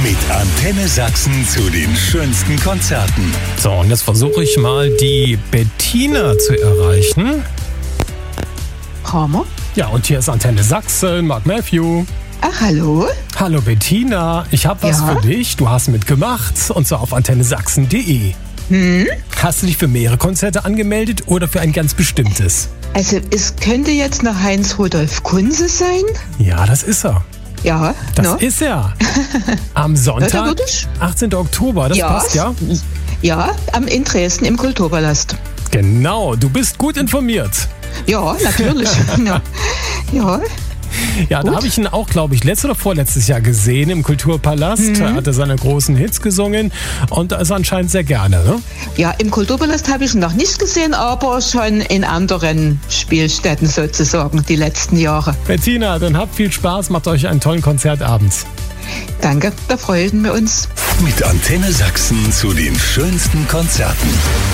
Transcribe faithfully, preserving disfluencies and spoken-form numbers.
Mit Antenne Sachsen zu den schönsten Konzerten. So, und jetzt versuche ich mal die Bettina zu erreichen. Hammer. Ja, und hier ist Antenne Sachsen, Mark Matthew. Ach, hallo. Hallo Bettina, ich habe was Ja? für dich. Du hast mitgemacht, und zwar auf antenne sachsen punkt de. Hm? Hast du dich für mehrere Konzerte angemeldet oder für ein ganz bestimmtes? Also, es könnte jetzt noch Heinz-Rudolf Kunze sein. Ja, das ist er. Ja, Das no? ist er. Am Ja, da Sonntag, würde ich- achtzehnten Oktober, das ja, passt, ja? Ja, am in Dresden im Kulturpalast. Genau, du bist gut informiert. Ja, natürlich. ja. ja. Ja, da habe ich ihn auch, glaube ich, letztes oder vorletztes Jahr gesehen im Kulturpalast. Da hat er seine großen Hits gesungen und da ist er anscheinend sehr gerne, ne? Ja, im Kulturpalast habe ich ihn noch nicht gesehen, aber schon in anderen Spielstätten sozusagen die letzten Jahre. Bettina, dann habt viel Spaß, macht euch einen tollen Konzertabend. Danke, da freuen wir uns. Mit Antenne Sachsen zu den schönsten Konzerten.